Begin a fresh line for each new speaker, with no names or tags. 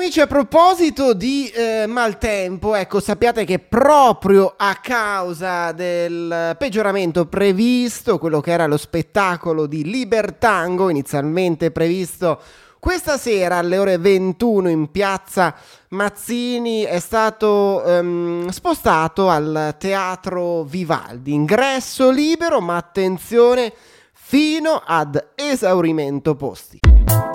amici, a proposito di maltempo, ecco, sappiate che proprio a causa del peggioramento previsto, quello che era lo spettacolo di Libertango, inizialmente previsto questa sera alle ore 21 in piazza Mazzini, è stato spostato al Teatro Vivaldi. Ingresso libero, ma attenzione, fino ad esaurimento posti.